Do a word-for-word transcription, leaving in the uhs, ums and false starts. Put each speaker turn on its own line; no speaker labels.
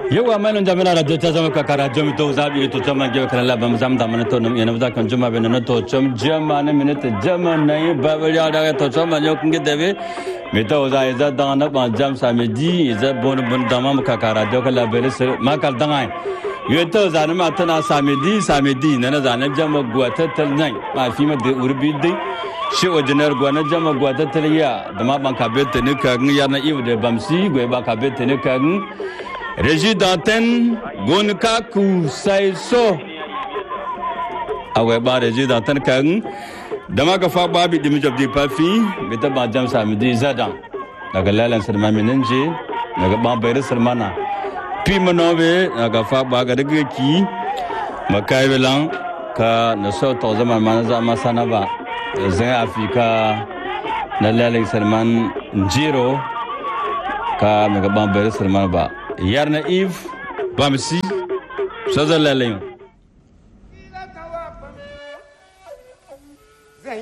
Yawa mai jamina radio ta zama kakara jami to zabi to chama ge kala bam zam da man to yana da kan juma be no to cham jama na minute jama nai babariya da to chama nyo kinge debe me to za za da na ban jam samedi za bon bon da ma kakara jo kala be ma kal dangai yo to za na ma tana samedi samedi na na za na jama gwata tal nai ma fi ma de urbi de shi wajenar gwana jama gwata tal ya da ma ban ka be te ne ka ya na iwu de bamsi gwe ba ka be te ne ka Régie d'antenne, Gonkaku Saiso. Awe ba régie d'antenne kan. Dama ka fa babi dimi job di pafi, beta ba jam samedi zadan. Daga lalan sarma minenje, daga ba bayre sarmana. Pi manobe, daga fa ba ga daga ki. Makai belan ka na so to zaman man za ma sanaba. Zai Afrika na lalan sarman njiro ka daga ba bayre sarmana ba. Yarna Eve Bamsi Sazalalayon